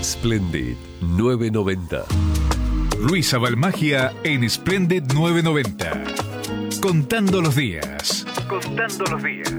Splendid 990. Luisa Balmagia en Splendid 990. Contando los días. Contando los días.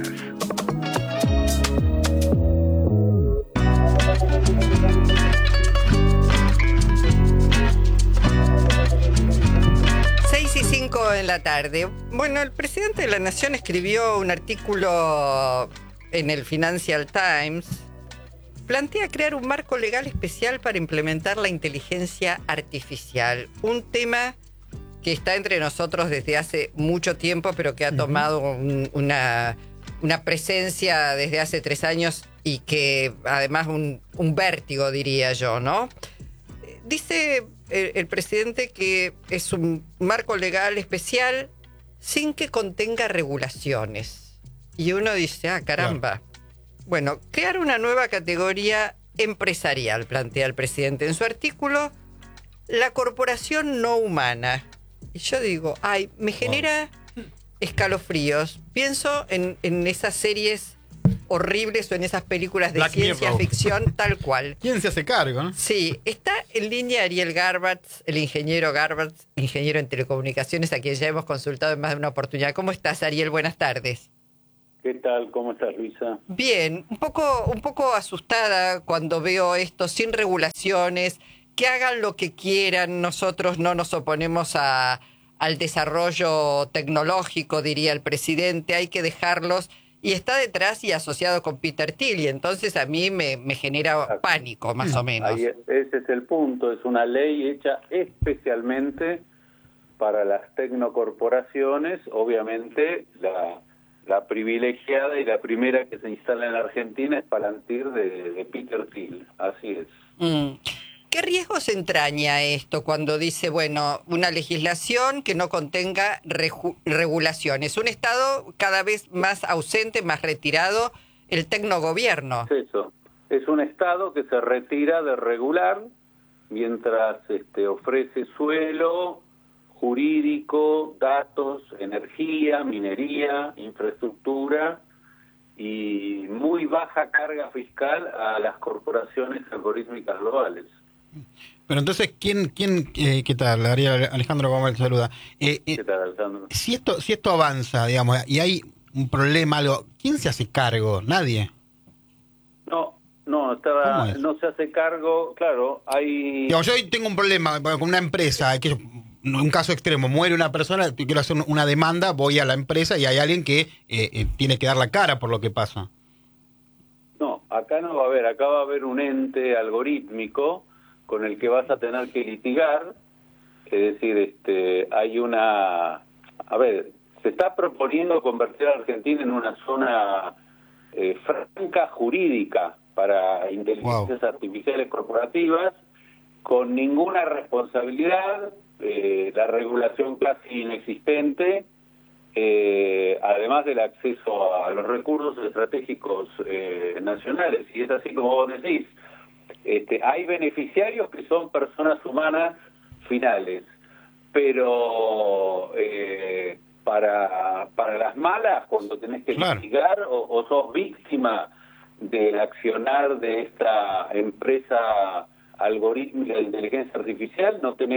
En la tarde. Bueno, el presidente de la Nación escribió un artículo en el Financial Times. Plantea crear un marco legal especial para implementar la inteligencia artificial. Un tema que está entre nosotros desde hace mucho tiempo, pero que ha tomado una presencia desde hace 3 años y que además un vértigo, diría yo, ¿no? Dice el presidente que es un marco legal especial sin que contenga regulaciones. Y uno dice, caramba. Claro. Bueno, crear una nueva categoría empresarial, plantea el presidente en su artículo, la corporación no humana. Y yo digo, me genera escalofríos. Pienso en esas series horribles o en esas películas de Black ciencia Mirror. Ficción, tal cual. ¿Quién se hace cargo, no? Sí, está en línea Ariel Garbatz, el ingeniero Garbatz, ingeniero en telecomunicaciones, a quien ya hemos consultado en más de una oportunidad. ¿Cómo estás, Ariel? Buenas tardes. ¿Qué tal? ¿Cómo estás, Luisa? Bien, un poco asustada cuando veo esto, sin regulaciones, que hagan lo que quieran. Nosotros no nos oponemos al desarrollo tecnológico, diría el presidente, hay que dejarlos. Y está detrás y asociado con Peter Thiel, y entonces a mí me genera pánico, más o menos. Ese es el punto, es una ley hecha especialmente para las tecnocorporaciones. Obviamente la privilegiada y la primera que se instala en la Argentina es Palantir de Peter Thiel, así es. ¿Qué riesgos entraña esto cuando dice, bueno, una legislación que no contenga regulaciones? Un Estado cada vez más ausente, más retirado, el tecnogobierno. Es eso, es un Estado que se retira de regular mientras ofrece suelo, jurídico, datos, energía, minería, infraestructura y muy baja carga fiscal a las corporaciones algorítmicas globales. Pero entonces, ¿qué tal? Alejandro Gómez te saluda. ¿Qué tal, Alejandro? Si esto avanza, digamos, y hay un problema, algo, ¿quién se hace cargo? ¿Nadie? No se hace cargo, claro, hay... Digamos, yo hoy tengo un problema con una empresa, un caso extremo, muere una persona, quiero hacer una demanda, voy a la empresa y hay alguien que tiene que dar la cara por lo que pasa. No, acá no va a haber, acá va a haber un ente algorítmico con el que vas a tener que litigar. Es decir, hay una... A ver, se está proponiendo convertir a Argentina en una zona franca jurídica para inteligencias artificiales corporativas, con ninguna responsabilidad, la regulación casi inexistente, además del acceso a los recursos estratégicos nacionales. Y es así como vos decís, hay beneficiarios que son personas humanas finales, pero para las malas, cuando tenés que litigar o sos víctima del accionar de esta empresa algorítmica de inteligencia artificial,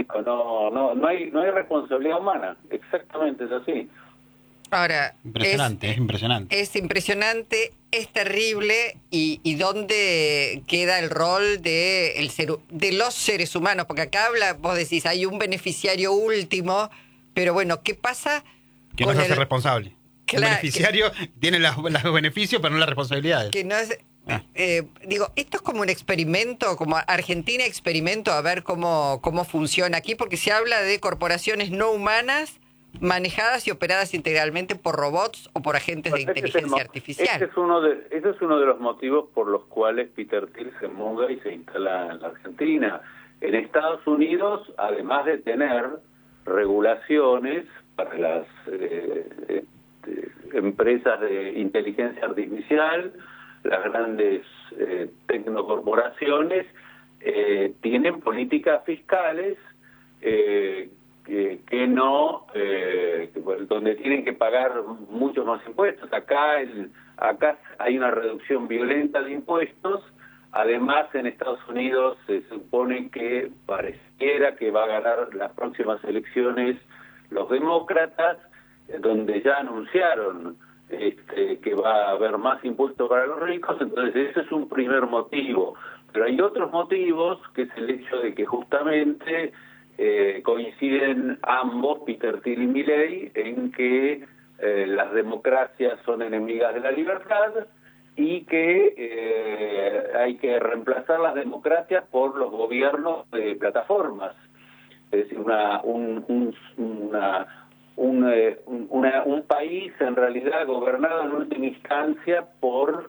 no hay responsabilidad humana. Exactamente, es así. Ahora, es impresionante. Es impresionante, es terrible, y ¿dónde queda el rol de los seres humanos? Porque acá vos decís, hay un beneficiario último, pero bueno, ¿qué pasa? Que no se hace responsable. El beneficiario tiene los beneficios, pero no las responsabilidades. Que no es... esto es como un experimento, como Argentina experimento, a ver cómo funciona aquí, porque se habla de corporaciones no humanas manejadas y operadas integralmente por robots o por agentes de inteligencia artificial. Ese es uno de los motivos por los cuales Peter Thiel se muda y se instala en la Argentina. En Estados Unidos, además de tener regulaciones para las empresas de inteligencia artificial, las grandes tecnocorporaciones tienen políticas fiscales donde tienen que pagar muchos más impuestos. Acá hay una reducción violenta de impuestos además en Estados Unidos se supone que pareciera que va a ganar las próximas elecciones los demócratas, donde ya anunciaron que va a haber más impuestos para los ricos. Entonces ese es un primer motivo. Pero hay otros motivos, que es el hecho de que justamente coinciden ambos, Peter Thiel y Milei, en que las democracias son enemigas de la libertad y que hay que reemplazar las democracias por los gobiernos de plataformas. Es decir, un país en realidad gobernado en última instancia por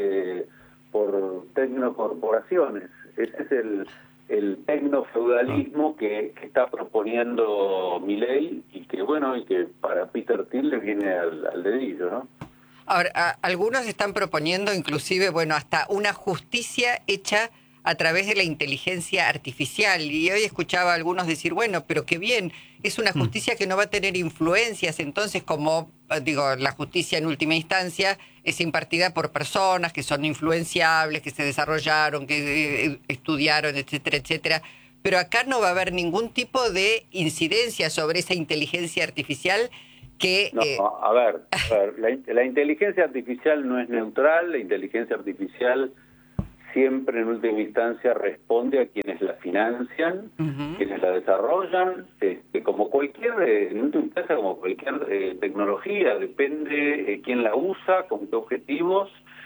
tecnocorporaciones. Ese es el tecnofeudalismo que está proponiendo Milei y que para Peter Thiel le viene al dedillo, ¿no? Ahora, algunos están proponiendo inclusive, hasta una justicia hecha a través de la inteligencia artificial. Y hoy escuchaba a algunos decir, pero qué bien, es una justicia que no va a tener influencias, entonces la justicia en última instancia es impartida por personas que son influenciables, que se desarrollaron, que estudiaron, etcétera, etcétera. Pero acá no va a haber ningún tipo de incidencia sobre esa inteligencia artificial que... A ver, la inteligencia artificial no es neutral, la inteligencia artificial siempre en última instancia responde a quienes la financian, quienes la desarrollan, como cualquier tecnología, depende quién la usa, con qué objetivos,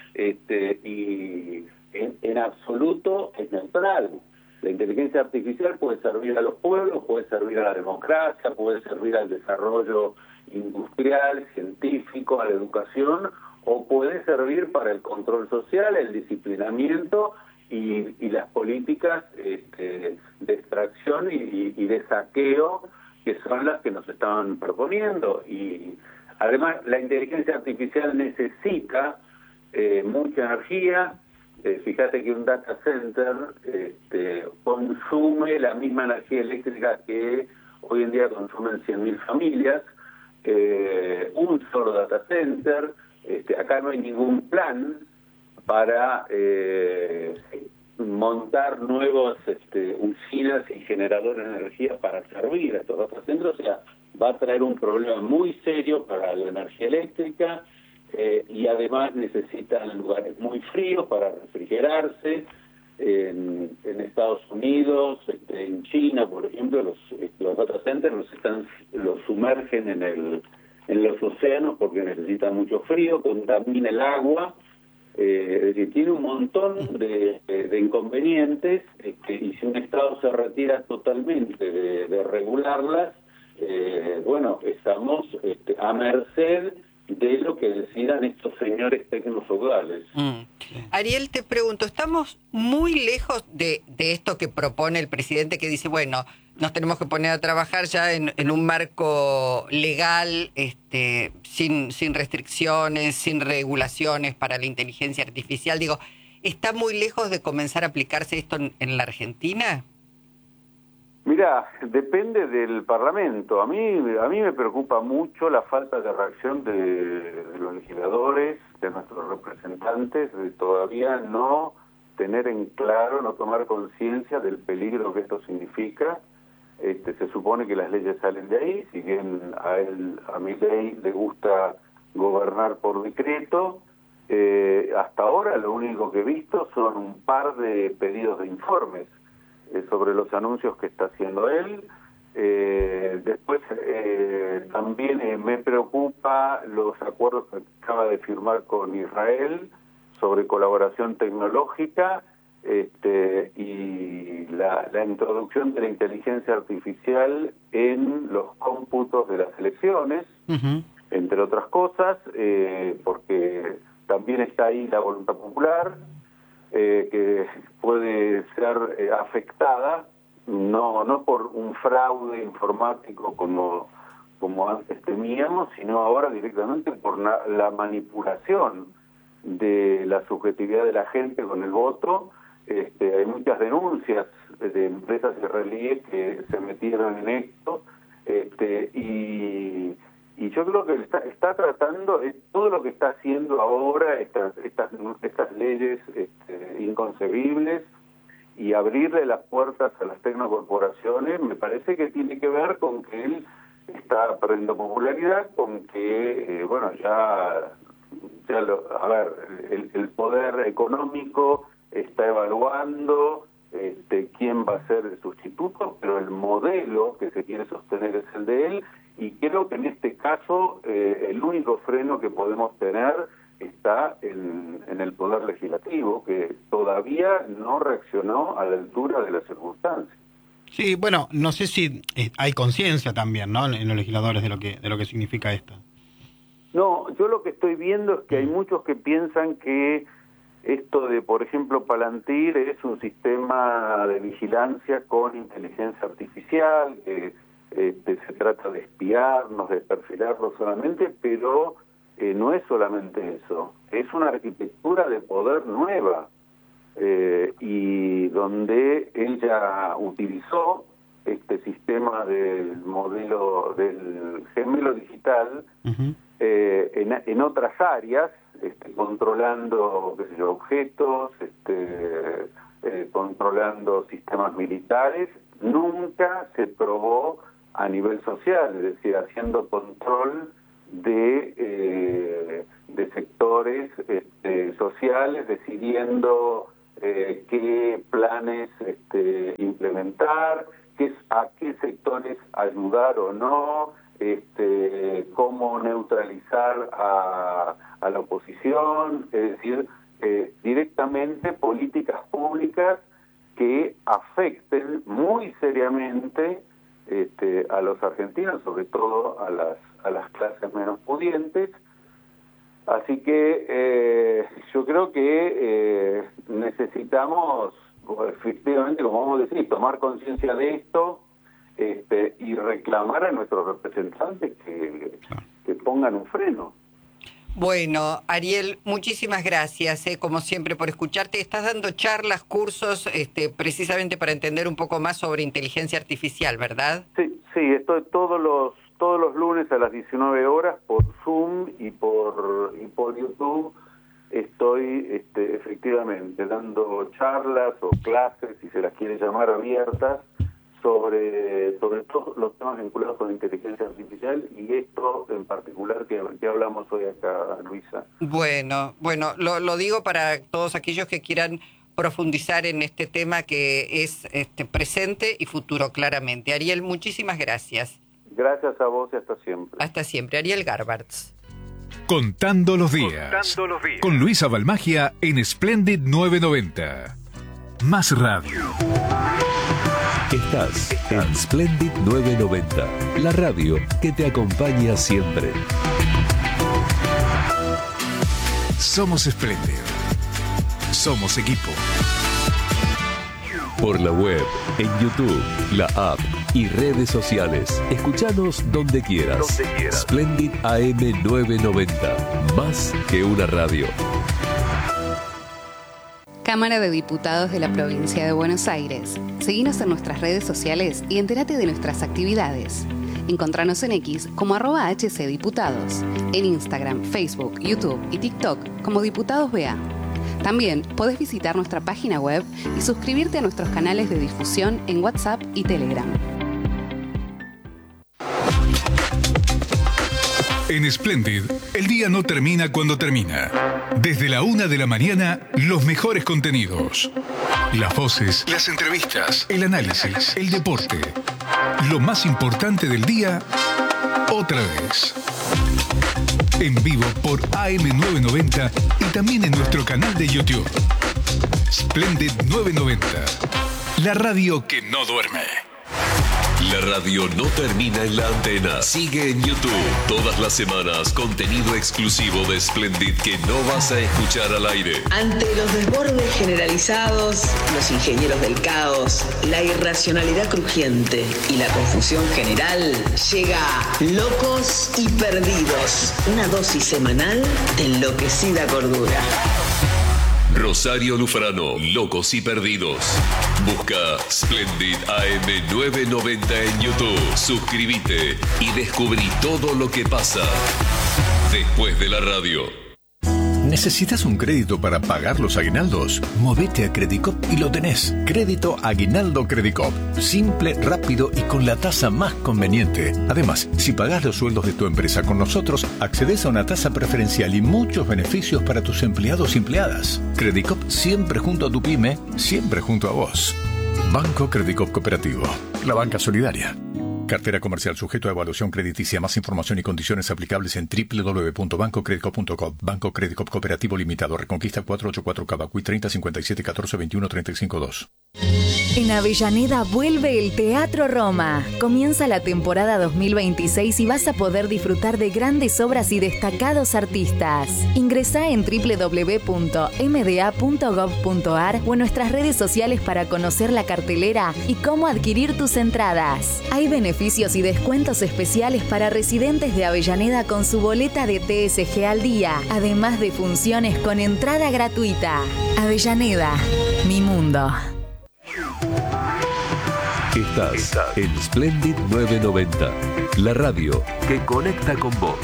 y en absoluto es neutral. La inteligencia artificial puede servir a los pueblos, puede servir a la democracia, puede servir al desarrollo industrial, científico, a la educación, o puede servir para el control social, el disciplinamiento y las políticas de extracción y de saqueo, que son las que nos estaban proponiendo. Y además la inteligencia artificial necesita mucha energía. Fíjate que un data center consume la misma energía eléctrica que hoy en día consumen 100.000 familias. Un solo data center. Acá no hay ningún plan para montar nuevos usinas y generadores de energía para servir a estos data centers. O sea, va a traer un problema muy serio para la energía eléctrica, y además necesitan lugares muy fríos para refrigerarse. En Estados Unidos, en China, por ejemplo, los data centers los sumergen en los océanos porque necesita mucho frío, contamina el agua, es decir, tiene un montón de inconvenientes, y si un Estado se retira totalmente de regularlas, estamos a merced de lo que decidan estos señores tecnofeudales. Ariel, te pregunto, ¿estamos muy lejos de esto que propone el presidente, que dice, nos tenemos que poner a trabajar ya en un marco legal, sin restricciones, sin regulaciones para la inteligencia artificial? Digo, ¿está muy lejos de comenzar a aplicarse esto en la Argentina? Mira, depende del Parlamento. A mí me preocupa mucho la falta de reacción de los legisladores, de nuestros representantes, de todavía no tener en claro, no tomar conciencia del peligro que esto significa. Se supone que las leyes salen de ahí, si bien a Milei le gusta gobernar por decreto. Hasta ahora lo único que he visto son un par de pedidos de informes sobre los anuncios que está haciendo él. Después también me preocupa los acuerdos que acaba de firmar con Israel sobre colaboración tecnológica, y la introducción de la inteligencia artificial en los cómputos de las elecciones, entre otras cosas, porque también está ahí la voluntad popular, que puede ser afectada, no por un fraude informático como antes temíamos, sino ahora directamente por la manipulación de la subjetividad de la gente con el voto. Hay muchas denuncias de empresas israelíes que se metieron en esto, y y yo creo que está tratando todo lo que está haciendo ahora, estas leyes inconcebibles, y abrirle las puertas a las tecnocorporaciones, me parece que tiene que ver con que él está perdiendo popularidad, con que, el poder económico está evaluando quién va a ser el sustituto, pero el modelo que se quiere sostener es el de él, y creo que en este caso el único freno que podemos tener está en el Poder Legislativo, que todavía no reaccionó a la altura de las circunstancias. Sí, bueno, no sé si hay conciencia también, ¿no?, en los legisladores de lo que significa esto. No, yo lo que estoy viendo es que hay muchos que piensan que esto de, por ejemplo, Palantir es un sistema de vigilancia con inteligencia artificial, que se trata de espiarnos, de perfilarnos solamente, pero no es solamente eso, es una arquitectura de poder nueva, y donde ella utilizó este sistema del modelo del gemelo digital en otras áreas, controlando, qué sé yo, objetos, controlando sistemas militares. Nunca se probó a nivel social, es decir, haciendo control de sectores sociales, decidiendo qué planes implementar, a qué sectores ayudar o no, cómo neutralizar a la oposición, es decir, directamente políticas públicas que afecten muy seriamente a los argentinos, sobre todo a las clases menos pudientes. Así que yo creo que necesitamos, efectivamente, como vamos a decir, tomar conciencia de esto y reclamar a nuestros representantes que pongan un freno. Bueno, Ariel, muchísimas gracias, como siempre, por escucharte. Estás dando charlas, cursos, precisamente para entender un poco más sobre inteligencia artificial, ¿verdad? Sí, estoy todos los lunes a las 19 horas por Zoom y por YouTube. Estoy efectivamente dando charlas o clases, si se las quiere llamar, abiertas, sobre todos los temas vinculados con la inteligencia artificial, y esto en particular que hablamos hoy acá, Luisa. Bueno, lo digo para todos aquellos que quieran profundizar en este tema que es presente y futuro, claramente. Ariel, muchísimas gracias. Gracias a vos y hasta siempre. Hasta siempre. Ariel Garbarts. Contando los días. Con Luisa Balmagia en Splendid 990. Más radio. Estás en Splendid 990, la radio que te acompaña siempre. Somos Splendid. Somos equipo. Por la web, en YouTube, la app y redes sociales. Escuchanos donde quieras. Splendid AM 990, más que una radio. Cámara de Diputados de la Provincia de Buenos Aires. Seguinos en nuestras redes sociales y entérate de nuestras actividades. Encontranos en X como @HCDiputados, en Instagram, Facebook, YouTube y TikTok como Diputados BA. También podés visitar nuestra página web y suscribirte a nuestros canales de difusión en WhatsApp y Telegram. En Splendid, el día no termina cuando termina. Desde la 1 de la mañana, los mejores contenidos. Las voces, las entrevistas, el análisis, el deporte. Lo más importante del día, otra vez. En vivo por AM990 y también en nuestro canal de YouTube. Splendid 990, la radio que no duerme. La radio no termina en la antena. Sigue en YouTube. Todas las semanas, contenido exclusivo de Splendid que no vas a escuchar al aire. Ante los desbordes generalizados, los ingenieros del caos, la irracionalidad crujiente y la confusión general, llega Locos y Perdidos, una dosis semanal de enloquecida cordura. Rosario Lufrano, Locos y Perdidos. Busca Splendid AM990 en YouTube. Suscríbete y descubrí todo lo que pasa después de la radio. ¿Necesitas un crédito para pagar los aguinaldos? Movete a Credicop y lo tenés. Crédito Aguinaldo Credicop. Simple, rápido y con la tasa más conveniente. Además, si pagás los sueldos de tu empresa con nosotros, accedes a una tasa preferencial y muchos beneficios para tus empleados y empleadas. Credicop siempre junto a tu pyme, siempre junto a vos. Banco Credicop Cooperativo. La banca solidaria. Cartera comercial sujeto a evaluación crediticia. Más información y condiciones aplicables en www.bancocredicop.com. Banco Credicop Cooperativo Limitado. Reconquista 484 Cavacuy 30 57 14 21 35 2. En Avellaneda vuelve el Teatro Roma. Comienza la temporada 2026 y vas a poder disfrutar de grandes obras y destacados artistas. Ingresá en www.mda.gov.ar o en nuestras redes sociales para conocer la cartelera y cómo adquirir tus entradas. Hay beneficios y descuentos especiales para residentes de Avellaneda con su boleta de TSG al día, además de funciones con entrada gratuita. Avellaneda, mi mundo. Estás en Splendid 990, la radio que conecta con vos.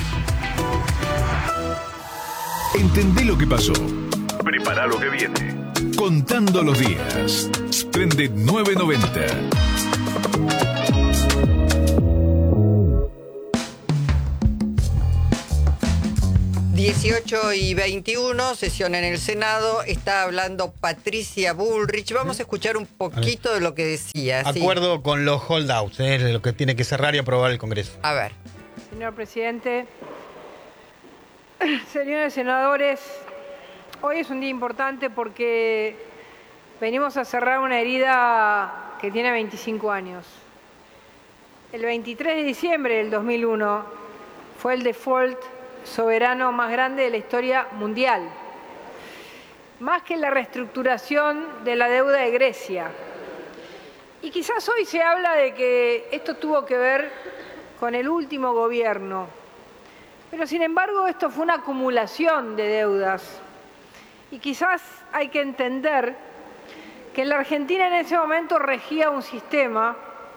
Entendé lo que pasó. Prepara lo que viene. Contando los días. Splendid 990. 18:21, sesión en el Senado, está hablando Patricia Bullrich. Vamos a escuchar un poquito de lo que decía. Acuerdo con los holdouts, lo que tiene que cerrar y aprobar el Congreso. A ver. Señor presidente, señores senadores, hoy es un día importante porque venimos a cerrar una herida que tiene 25 años. El 23 de diciembre del 2001 fue el default soberano más grande de la historia mundial, más que la reestructuración de la deuda de Grecia. Y quizás hoy se habla de que esto tuvo que ver con el último gobierno, pero sin embargo esto fue una acumulación de deudas. Y quizás hay que entender que en la Argentina en ese momento regía un sistema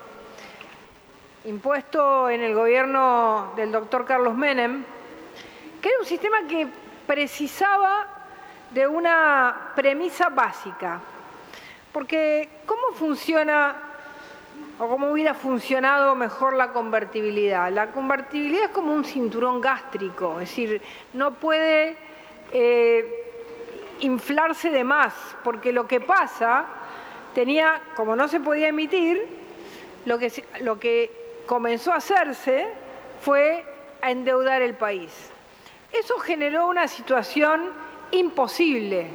impuesto en el gobierno del doctor Carlos Menem, que era un sistema que precisaba de una premisa básica. Porque ¿cómo funciona o cómo hubiera funcionado mejor la convertibilidad? La convertibilidad es como un cinturón gástrico, es decir, no puede inflarse de más, porque lo que pasa, como no se podía emitir, lo que comenzó a hacerse fue a endeudar el país. Eso generó una situación imposible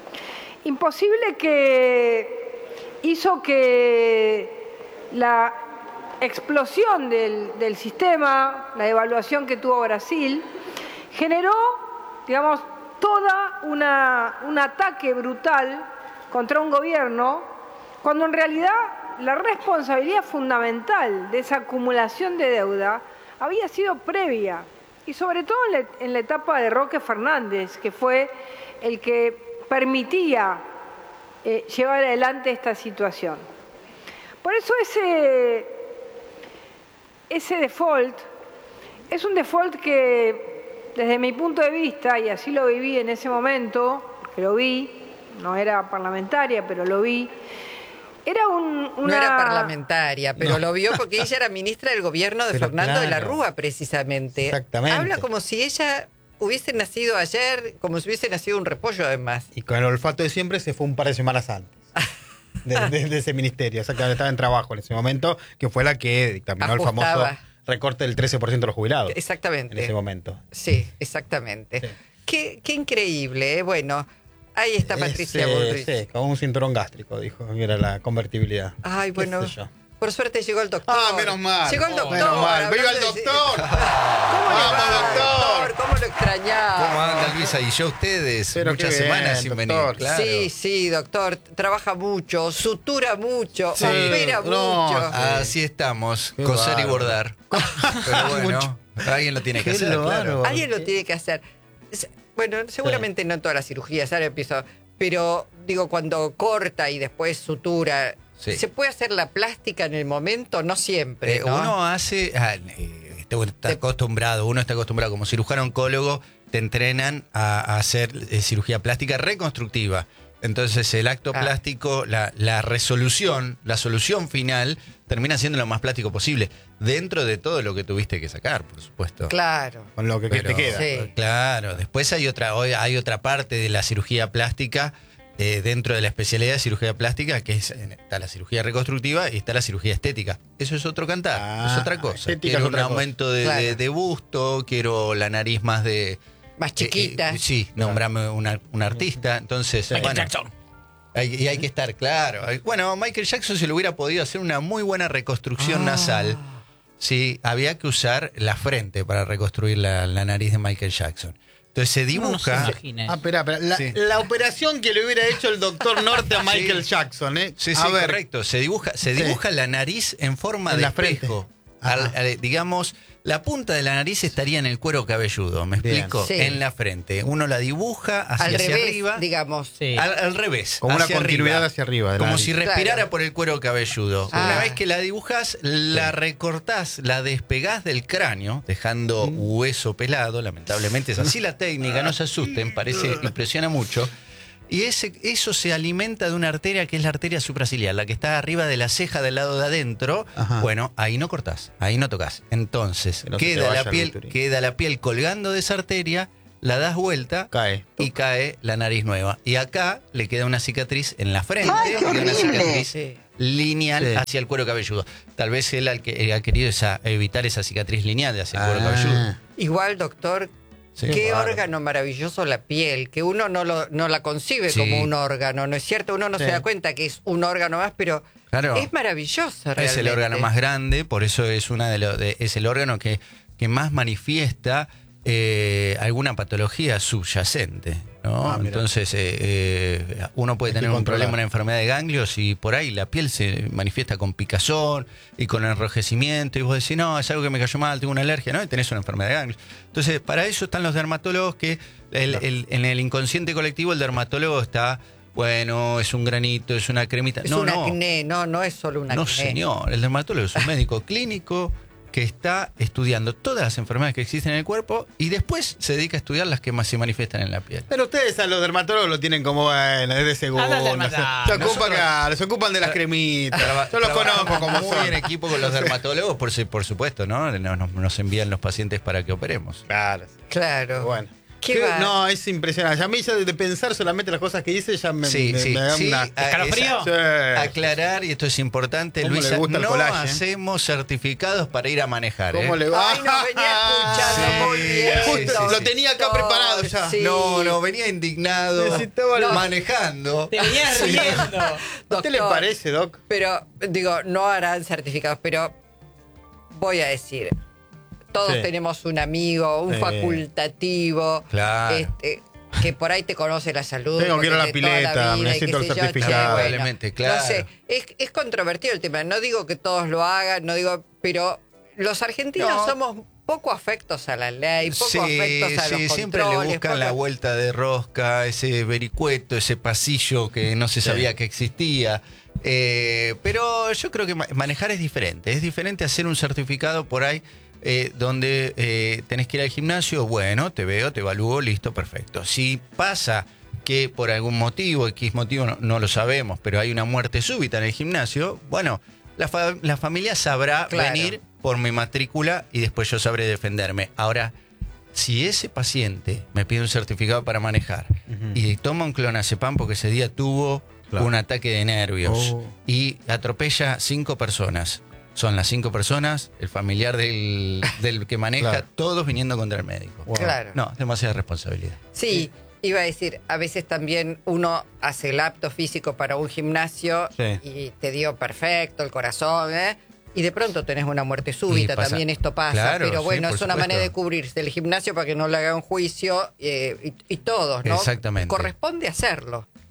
que hizo que la explosión del sistema, la devaluación que tuvo Brasil, generó, digamos, toda un ataque brutal contra un gobierno, cuando en realidad la responsabilidad fundamental de esa acumulación de deuda había sido previa. Y sobre todo en la etapa de Roque Fernández, que fue el que permitía llevar adelante esta situación. Por eso ese default es un default que, desde mi punto de vista, y así lo viví en ese momento, que lo vi, no era parlamentaria, pero lo vi, No era parlamentaria, pero lo vio porque ella era ministra del gobierno de Fernando de la Rúa, precisamente. Exactamente. Habla como si ella hubiese nacido ayer, como si hubiese nacido un repollo además. Y con el olfato de siempre se fue un par de semanas antes de ese ministerio. Exactamente, estaba en trabajo en ese momento, que fue la que dictaminó el famoso recorte del 13% de los jubilados. Exactamente. En ese momento. Sí, exactamente. Sí. Qué increíble, Bueno, ahí está Patricia Bullrich. Sí, con un cinturón gástrico, dijo, mira la convertibilidad. Ay, bueno, por suerte llegó el doctor. Ah, menos mal. Llegó el doctor. Menos mal. ¡Viva el doctor! ¡Vamos, doctor! ¿Cómo lo extrañaba? ¿Cómo anda, Luisa? Y yo ustedes, pero muchas semanas sin venir, claro. Sí, doctor. Trabaja mucho, sutura mucho, opera mucho. Así estamos, coser y bordar. Pero bueno, alguien lo tiene que hacer, claro. Alguien lo tiene que hacer. Bueno, seguramente no en todas las cirugías, ahora empiezo. pero digo, cuando corta y después sutura, Sí. ¿se puede hacer la plástica en el momento? No siempre, ¿no? Uno hace... está acostumbrado como cirujano oncólogo, te entrenan a hacer cirugía plástica reconstructiva. Entonces el acto plástico, la resolución, la solución final, termina siendo lo más plástico posible, dentro de todo lo que tuviste que sacar, por supuesto. Claro. Con lo que te queda. Sí. Claro, después hay otra parte de la cirugía plástica, dentro de la especialidad de cirugía plástica, que está la cirugía reconstructiva y está la cirugía estética. Eso es otro cantar, es otra cosa. Quiero un aumento de busto, quiero la nariz más chiquita. Sí, nombrame un artista. Entonces, Michael Jackson. Hay que estar claro. Bueno, Michael Jackson se le hubiera podido hacer una muy buena reconstrucción nasal. Sí, había que usar la frente para reconstruir la nariz de Michael Jackson. Entonces se dibuja... Espera. La operación que le hubiera hecho el doctor Norte a Michael Jackson, ¿eh? Sí, correcto. Se dibuja la nariz en forma de espejo. Digamos, la punta de la nariz estaría en el cuero cabelludo, ¿me explico? Sí. En la frente. Uno la dibuja hacia arriba. Digamos. Sí. Al revés. Como una continuidad hacia arriba. Como si respirara por el cuero cabelludo. Una vez que la dibujas, la recortás, la despegás del cráneo, dejando hueso pelado. Lamentablemente es así la técnica, no se asusten, impresiona mucho. Y eso se alimenta de una arteria que es la arteria supraciliar, la que está arriba de la ceja del lado de adentro. Ajá. Bueno, ahí no cortás, ahí no tocas. Entonces, queda la piel colgando de esa arteria, la das vuelta y cae la nariz nueva. Y acá le queda una cicatriz en la frente, una cicatriz lineal hacia el cuero cabelludo. Tal vez él ha querido evitar esa cicatriz lineal hacia el cuero cabelludo. Igual, doctor. Sí, qué órgano maravilloso la piel, que uno no la concibe como un órgano, ¿no es cierto? Uno no se da cuenta que es un órgano más, pero es maravillosa realmente. Es el órgano más grande, por eso es es el órgano que más manifiesta alguna patología subyacente, ¿no? Entonces uno puede tener un problema, una enfermedad de ganglios, y por ahí la piel se manifiesta con picazón y con enrojecimiento, y vos decís, no, es algo que me cayó mal, tengo una alergia, ¿no? Y tenés una enfermedad de ganglios. Entonces, para eso están los dermatólogos, que en el inconsciente colectivo el dermatólogo está... Bueno, es un granito, es una cremita. Es un acné, no es solo un acné. No, señor, el dermatólogo es un médico clínico que está estudiando todas las enfermedades que existen en el cuerpo y después se dedica a estudiar las que más se manifiestan en la piel. Pero ustedes a los dermatólogos lo tienen como, bueno, desde segundo. Se ocupan de las cremitas. Yo los conozco como muy en equipo con los dermatólogos, por supuesto, ¿no? Nos envían los pacientes para que operemos. Claro. Bueno. No, es impresionante. A mí ya de pensar solamente las cosas que hice ya me da una... ¿Escalofrío? Aclarar, y esto es importante, Luisa, no hacemos certificados para ir a manejar. ¿Cómo le va? Ay, no, venía escuchando muy bien. Justo, lo tenía acá preparado ya. Sí. No, venía indignado, manejando. Te venías riendo. ¿A usted le parece, Doc? Pero, digo, no harán certificados, pero voy a decir... Todos tenemos un amigo, un facultativo, que por ahí te conoce la salud. Tengo que ir a la pileta, necesito el certificado. Probablemente, claro. No sé, es controvertido el tema. No digo que todos lo hagan, pero los argentinos somos poco afectos a la ley, poco afectos a los controles. Siempre le buscan la vuelta de rosca, ese vericueto, ese pasillo que no se sabía que existía. Pero yo creo que manejar es diferente hacer un certificado por ahí. Donde tenés que ir al gimnasio, bueno, te veo, te evalúo, listo, perfecto. Si pasa que por algún motivo, X motivo, no lo sabemos, pero hay una muerte súbita en el gimnasio, bueno, la familia sabrá venir por mi matrícula y después yo sabré defenderme. Ahora, si ese paciente me pide un certificado para manejar y toma un clonazepam porque ese día tuvo un ataque de nervios y atropella 5 personas, son las 5 personas, el familiar del que maneja, todos viniendo contra el médico. Claro. No, es demasiada responsabilidad. Sí, iba a decir, a veces también uno hace el apto físico para un gimnasio y te dio perfecto el corazón, y de pronto tenés una muerte súbita, también esto pasa. Claro, pero bueno, es una supuesto. manera de cubrirse el gimnasio para que no le haga un juicio y todos, ¿no? Exactamente. Corresponde hacerlo.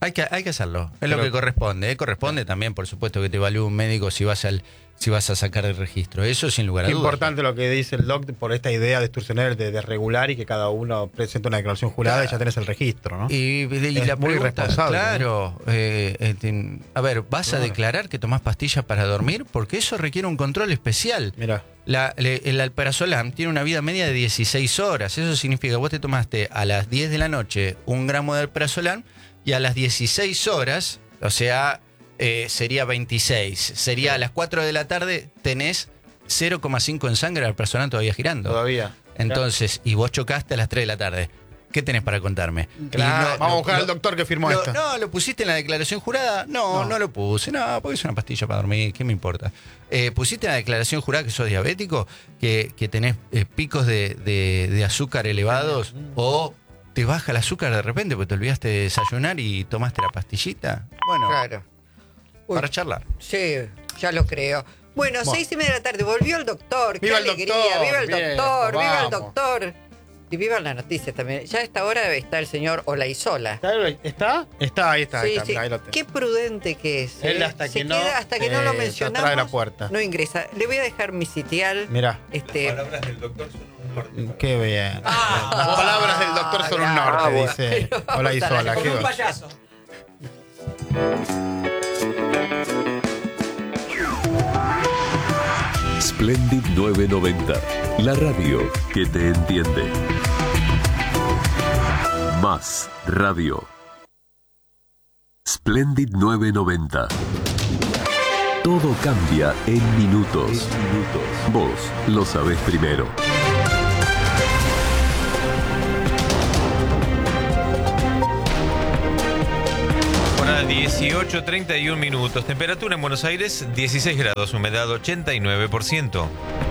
Hay que hacerlo, es lo que corresponde. Corresponde también, por supuesto, que te evalúe un médico si vas a sacar el registro. Eso sin lugar a dudas. Es importante lo que dice el doc por esta idea de extorsionar, de regular y que cada uno presente una declaración jurada y ya tenés el registro, ¿no? Y la muy pregunta, irresponsable. claro. A ver, ¿vas a declarar que tomás pastillas para dormir? Porque eso requiere un control especial. Mirá. El alprazolam tiene una vida media de 16 horas. Eso significa que vos te tomaste a las 10 de la noche 1 gramo de alprazolam y a las 16 horas, o sea, sería 26. Sería a las 4 de la tarde tenés 0,5 en sangre, el alprazolam todavía girando. Todavía. Entonces, y vos chocaste a las 3 de la tarde. ¿Qué tenés para contarme? Claro, vamos a buscar al doctor que firmó esto. No, ¿lo pusiste en la declaración jurada? No lo puse. No, porque es una pastilla para dormir. ¿Qué me importa? ¿Pusiste en la declaración jurada que sos diabético? ¿Que tenés picos de azúcar elevados? ¿O te baja el azúcar de repente porque te olvidaste de desayunar y tomaste la pastillita? Bueno, Claro. para charlar. Sí, ya lo creo. Bueno, 6:30 de la tarde, volvió el doctor. ¡Qué ¡Viva el alegría! doctor! ¡Viva el Bien, doctor! ¡Viva el vamos. doctor! Y vivan las noticias también. Ya a esta hora está el señor Olaizola. ¿Está? Está, ahí está. Sí, ahí está, sí. mira, ahí lo tengo. Qué prudente que es. Él ¿eh? hasta Se que no, queda hasta que no lo se mencionamos. atrás de la puerta. No ingresa. Le voy a dejar mi sitial. Mirá. Palabras del doctor son un norte. Qué bien. Las palabras del doctor son un norte, bravo. dice. Pero Hola vamos a la- Isola. con qué un bueno. payaso. Splendid 990, la radio que te entiende. Más radio. Splendid 990. Todo cambia en minutos. Vos lo sabés primero. Hora 18:31 minutos. Temperatura en Buenos Aires 16 grados, humedad 89%.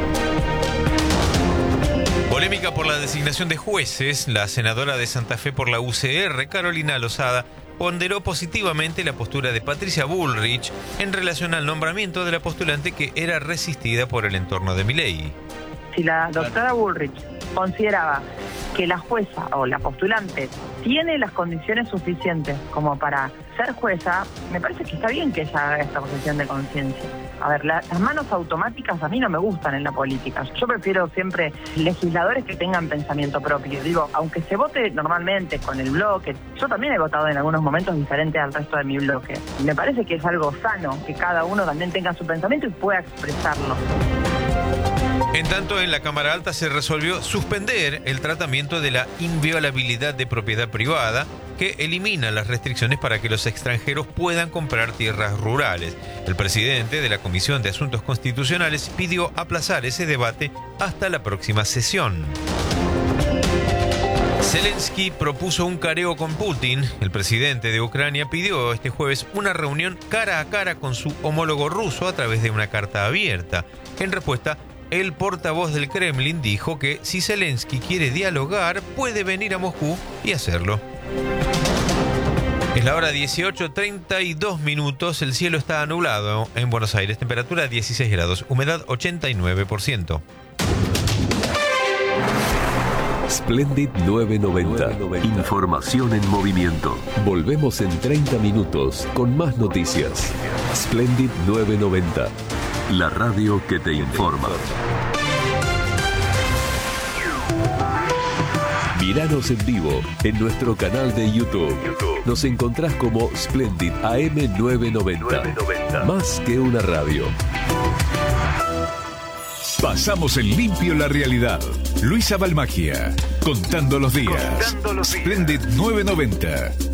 Polémica por la designación de jueces. La senadora de Santa Fe por la UCR, Carolina Lozada, ponderó positivamente la postura de Patricia Bullrich en relación al nombramiento de la postulante que era resistida por el entorno de Milei. Si la doctora Bullrich consideraba que la jueza o la postulante tiene las condiciones suficientes como para ser jueza, me parece que está bien que ella haga esta objeción de conciencia. A ver, las manos automáticas a mí no me gustan en la política. Yo prefiero siempre legisladores que tengan pensamiento propio. Digo, aunque se vote normalmente con el bloque, yo también he votado en algunos momentos diferentes al resto de mi bloque. Me parece que es algo sano, que cada uno también tenga su pensamiento y pueda expresarlo. En tanto, en la Cámara Alta se resolvió suspender el tratamiento de la inviolabilidad de propiedad privada, que elimina las restricciones para que los extranjeros puedan comprar tierras rurales. El presidente de la Comisión de Asuntos Constitucionales pidió aplazar ese debate hasta la próxima sesión. Zelensky propuso un careo con Putin. El presidente de Ucrania pidió este jueves una reunión cara a cara con su homólogo ruso a través de una carta abierta. En respuesta, el portavoz del Kremlin dijo que si Zelensky quiere dialogar, puede venir a Moscú y hacerlo. Es la hora 18:32 minutos. El cielo está nublado en Buenos Aires. Temperatura 16 grados. Humedad 89%. Splendid 990. Información en movimiento. Volvemos en 30 minutos con más noticias. Splendid 990. La radio que te informa. Míranos en vivo en nuestro canal de YouTube. Nos encontrás como Splendid AM 990. Más que una radio. Pasamos en limpio la realidad. Luisa Balmagia, contando los días. Splendid 990.